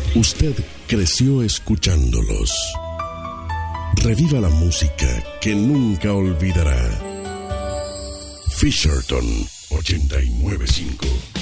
Usted creció escuchándolos. Reviva la música que nunca olvidará. Fisherton 89.5